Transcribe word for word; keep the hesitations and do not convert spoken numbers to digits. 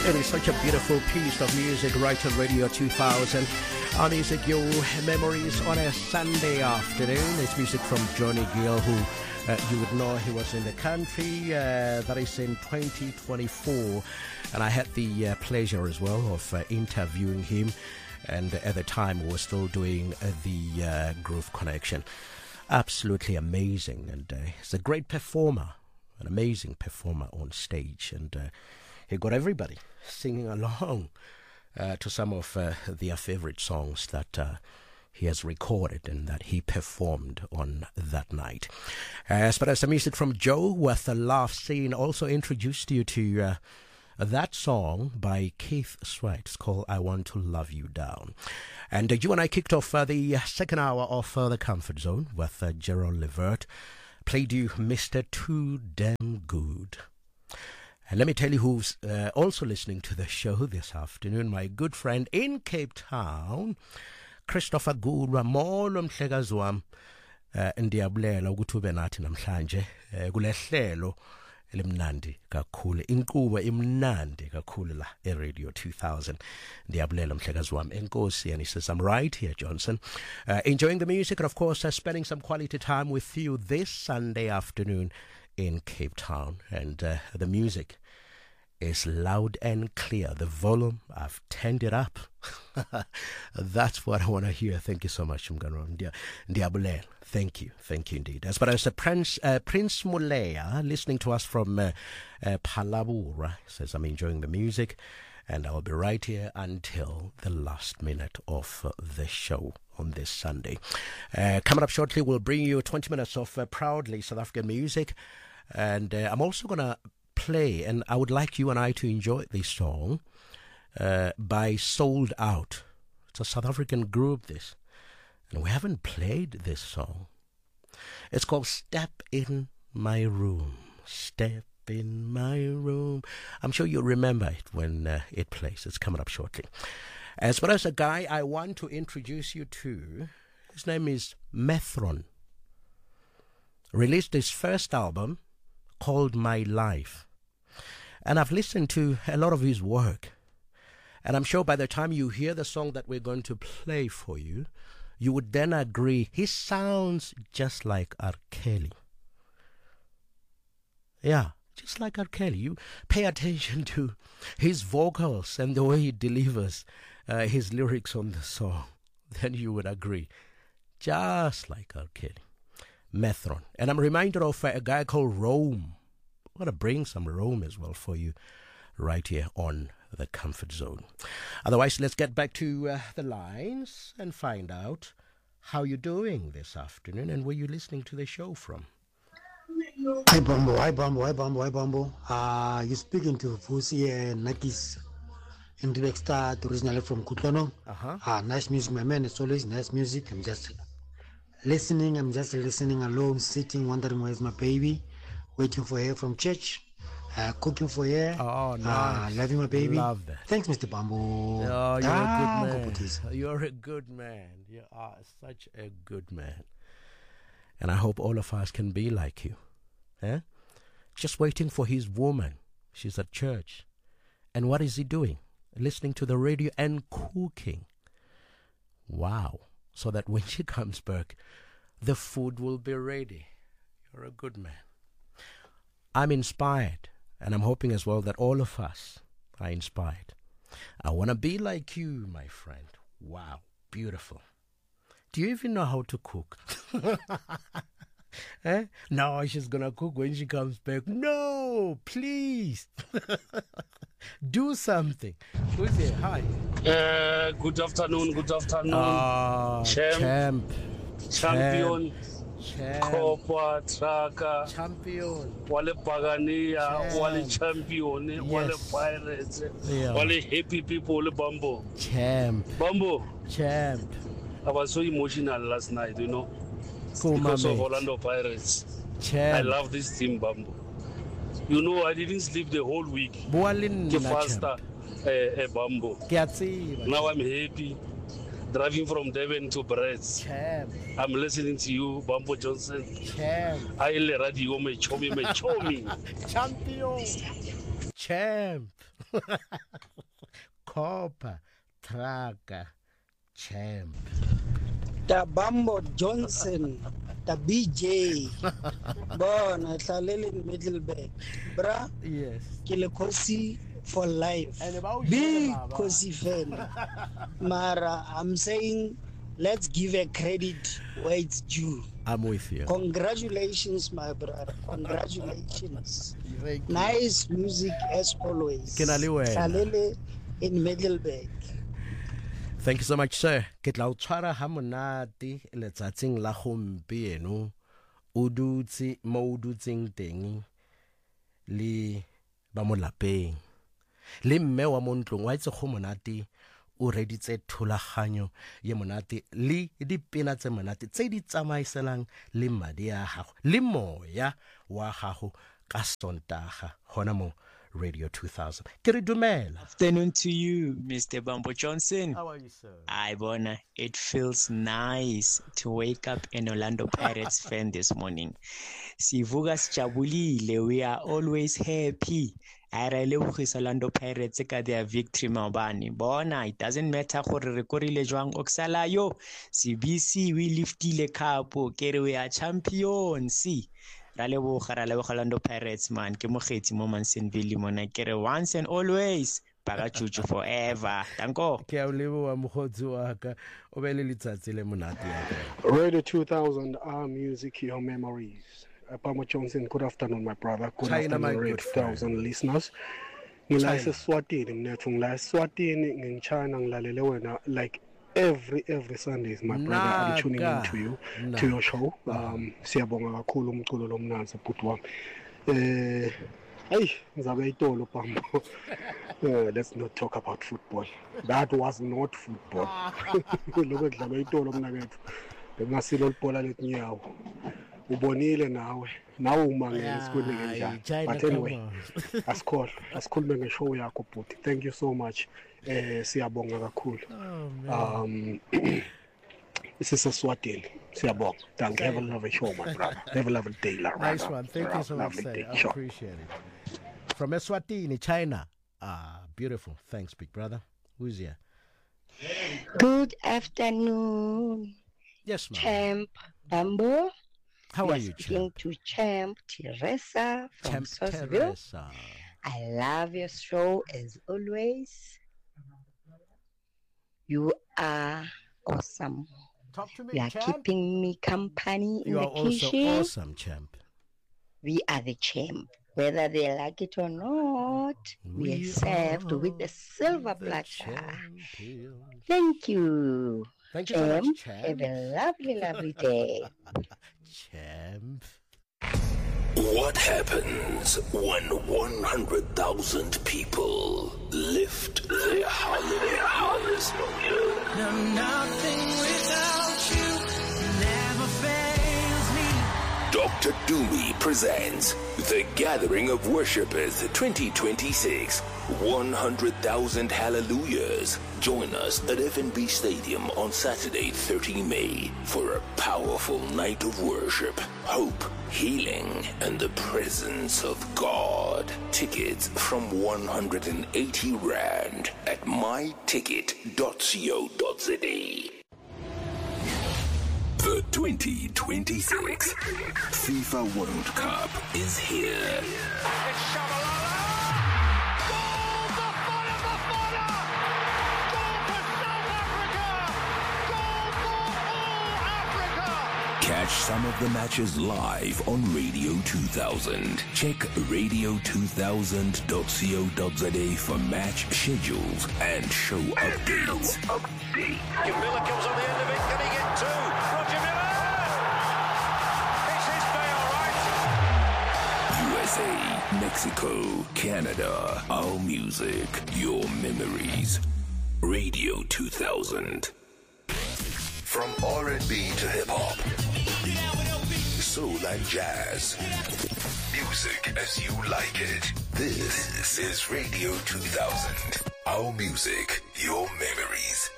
It is such a beautiful piece of music right on Radio two thousand. Our music, your memories on a Sunday afternoon. It's music from Johnny Gill, who uh, you would know he was in the country. Uh, that is in twenty twenty-four. And I had the uh, pleasure as well of uh, interviewing him. And at the time, we were still doing uh, the uh, Groove Connection. Absolutely amazing. And uh, he's a great performer, an amazing performer on stage. And uh, he got everybody singing along uh, to some of uh, their favorite songs that uh, he has recorded and that he performed on that night. As far as the music from Joe with the Love Scene, also introduced you to uh, that song by Keith Sweat. It's called I Want to Love You Down. And uh, you and I kicked off uh, the second hour of uh, The Comfort Zone with uh, Gerald Levert. Played you Mister Too Damn Good. And let me tell you who's uh, also listening to the show this afternoon. My good friend in Cape Town, Christopher Gulwa. Molo mhlekazi wami. Ndiyabulela ukuthi ube nathi namhlanje kule hlelo elimnandi kakhulu. Inkqubo imnandi kakhulu la eRadio two thousand. Ndiyabulela mhlekazi wami. Enkosi, and he says I'm right here, Johnson. Uh, enjoying the music and of course uh, spending some quality time with you this Sunday afternoon in Cape Town. And uh, the music is loud and clear. The volume, I've turned it up. That's what I want to hear. Thank you so much, Mgano. Ndiabulel. Thank you. Thank you indeed. As far as uh, Prince, uh, Prince Mulea, listening to us from uh, uh, Palabura, says, I'm enjoying the music and I'll be right here until the last minute of uh, the show on this Sunday. Uh, coming up shortly, we'll bring you twenty minutes of uh, proudly South African music. And uh, I'm also going to play, and I would like you and I to enjoy this song uh, by Sold Out. It's a South African group, this. And we haven't played this song. It's called Step in My Room. Step in my room. I'm sure you'll remember it when uh, it plays. It's coming up shortly. As well as a guy I want to introduce you to, his name is Methron. Released his first album called My Life. And I've listened to a lot of his work. And I'm sure by the time you hear the song that we're going to play for you, you would then agree he sounds just like R. Kelly. Yeah, just like R. Kelly. You pay attention to his vocals and the way he delivers uh, his lyrics on the song. Then you would agree. Just like R. Kelly. Methron. And I'm reminded of uh, a guy called Rome. I'm going to bring some Rome as well for you right here on The Comfort Zone. Otherwise, let's get back to uh, the lines and find out how you're doing this afternoon and where you're listening to the show from. Hi, Bambo. Hi, Bambo. Hi, Bambo. Hi, Bambo. Uh, you're speaking to Fusi and Nakis in direct start, originally from Kutlono. Uh-huh. Uh, nice music, my man. It's always nice music. I'm just listening. I'm just listening alone, sitting, wondering where's my baby. Waiting for her from church, uh, cooking for her. Oh, nice. Uh, loving my baby. Love that. Thanks, Mister Bambo. Oh, you're ah, a good man. You're a good man. You are such a good man. And I hope all of us can be like you. Eh? Just waiting for his woman. She's at church. And what is he doing? Listening to the radio and cooking. Wow. So that when she comes back, the food will be ready. You're a good man. I'm inspired, and I'm hoping as well that all of us are inspired. I want to be like you, my friend. Wow, beautiful. Do you even know how to cook? eh? No, she's going to cook when she comes back. No, please. Do something. Who's there? Hi. Uh, good afternoon, good afternoon. Oh, Champ. champ. Champion. Champ. Copa, Tracker. Champion. Wale Pagania, Champ. Wale Champion, Yes. Wale Pirates, Yeah. Wale Happy People, Wale Bambo. Champ. Bambo, Champ. I was so emotional last night, you know, Cool, because my of mate. Orlando Pirates. Champ. I love this team, Bambo. You know, I didn't sleep the whole week. Bualin Ke na faster, champ. eh, eh, Bambo. Ke a tseba. Now I'm happy. Driving from Devon to Brits. Champ. I'm listening to you, Bambo Johnson. Champ. I le radio me chomi me chomi. Champion. Champ. Copper, Tracker, Champ. The Bambo Johnson, the B J. Bon, I hlalele in Middleburg. Bra, Yes. Kile Kosi for life. And about Big Baba. Kosi fan. Mara, I'm saying let's give a credit where it's due. I'm with you. Congratulations, my brother. Congratulations. Thank you. Nice music as always. Ke na le wena. Hlalele in Middleburg. Thank you so much, sir. Ke tla o tshwara ha monate letsatsing la gompieno. O dutse mo o dutseng teng le ba mo lapeng. Le mme wa mo ntlong wa itse go monate o reditse thulaganyo ye monate le dipina tse monate tse di tsamaiselang le madi a gago le moya wa gago ka Sontaga hona mo Radio two thousand. Ke re dumela. Afternoon to you, Mister Bambo Johnson. How are you, sir? I bona it feels nice to wake up an Orlando Pirates fan this morning. Sivuga sijabulile, we are always happy. I really wish Orlando Pirates ka their victory mabani. Bona it doesn't matter gore re korile jwang oksala yo. C B C we liftile cup, kere we are champions. Ralebo Haralebo Orlando Pirates man, ke mogeti mo Mansonville mona kere once and always. Baga chuchu forever. Danko. Ke a lebo wa mogotsi wa ka o be le letsatsi le monate ya ka. Radio two thousand, our music, your memories. Bambo Johnson, good afternoon, my brother. Good China, my afternoon, Radio good two thousand listeners. Ngila eSwatini mnethu ngila eSwatini ngiNchina ngilalele wena like every every Sundays, my brother. I'm tuning in to you, Naga. to your show. Um siyabonga kakhulu umculo lo mnanzi bhuti wami. Eh hey, ngizabe itolo Bambo. Uh, let's not talk about football. That was not football. Lokho kudlala itolo mina kethu. Bengasilo libhola letinyawo. Ubonile nawe. Nawe umangele sikhuleke njani. China, But anyway, come asikhole, asikhulume ngeshow yakho bhuti. Thank you so much. Eh siyabonga kakhulu. Oh, man. Um Isiseswatini. Siyabonga. Thank you. Have a lovely show, my brother. Have a lovely day, la. Nice one. Thank you so much, Lovely sir. day. I Sure. appreciate it. From Eswatini, China. Ah, beautiful. Thanks, big brother. Who's here? Good afternoon, Yes, ma'am. Champ Bambo. How We are you, speaking Champ? to Champ Teresa from Champ Sosville. Teresa. I love your show as always. You are awesome. Talk to me, You are Champ. keeping me company in You the are also kitchen. awesome, Champ. We are the champ. Whether they like it or not, we, accept are with the silver the platter. champions. Thank you. Thank you so Champ, much, have Champ. a lovely, lovely day. Champ. What happens when one hundred thousand people lift their hallelujahs? I'm nothing without you, never fails me. Doctor Doomy presents The Gathering of Worshippers twenty twenty-six. one hundred thousand hallelujahs. Join us at F N B Stadium on Saturday, the thirteenth of May for a powerful night of worship, hope, healing, and the presence of God. Tickets from one hundred eighty rand at my ticket dot co dot za. The twenty twenty-six FIFA World Cup is here. Catch some of the matches live on Radio two thousand. Check radio two thousand dot co dot za for match schedules and show updates. Miller comes on the end of it. Can he get two? Roger Miller! It's his day, all right. U S A, Mexico, Canada. Our music, your memories. Radio two thousand. From R and B to hip hop, soul and jazz, music as you like it. This is Radio two thousand. Our music, your memories.